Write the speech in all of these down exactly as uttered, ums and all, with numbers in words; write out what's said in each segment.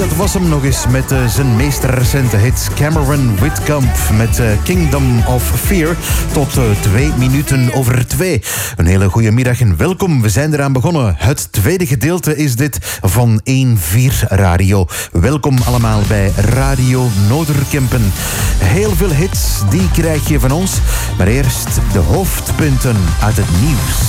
dat was hem nog eens met uh, zijn meest recente hit Cameron Whitcomb met uh, Kingdom of Fear tot uh, twee minuten over twee. Een hele goede middag en welkom. We zijn eraan begonnen. Het tweede gedeelte is dit van één vier Radio. Welkom allemaal bij Radio Noorderkempen. Heel veel hits, die krijg je van ons. Maar eerst de hoofdpunten uit het nieuws.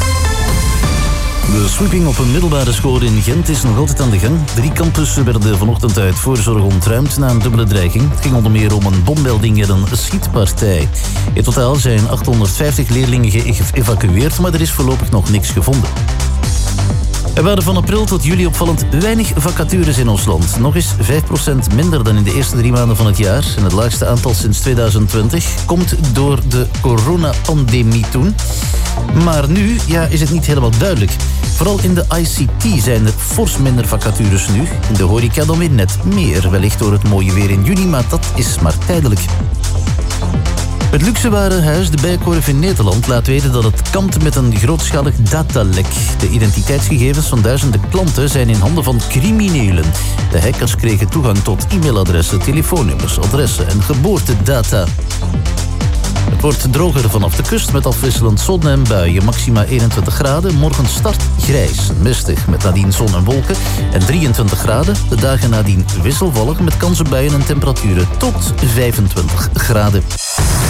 De sweeping op een middelbare school in Gent is nog altijd aan de gang. Drie campussen werden vanochtend uit voorzorg ontruimd na een dubbele dreiging. Het ging onder meer om een bommelding en een schietpartij. In totaal zijn achthonderdvijftig leerlingen geëvacueerd, maar er is voorlopig nog niks gevonden. Er waren van april tot juli opvallend weinig vacatures in ons land. Nog eens vijf procent minder dan in de eerste drie maanden van het jaar. En het laagste aantal sinds tweeduizend twintig komt door de coronapandemie toen. Maar nu ja, is het niet helemaal duidelijk. Vooral in de I C T zijn er fors minder vacatures nu. In de horeca dan weer net meer. Wellicht door het mooie weer in juni, maar dat is maar tijdelijk. Het luxewarenhuis De Bijenkorf in Nederland laat weten dat het kampt met een grootschalig datalek. De identiteitsgegevens van duizenden klanten zijn in handen van criminelen. De hackers kregen toegang tot e-mailadressen, telefoonnummers, adressen en geboortedata. Het wordt droger vanaf de kust met afwisselend zon en buien. Maxima eenentwintig graden. Morgen start grijs, mistig met nadien zon en wolken. En drieëntwintig graden. De dagen nadien wisselvallig met kans op buien en temperaturen tot vijfentwintig graden.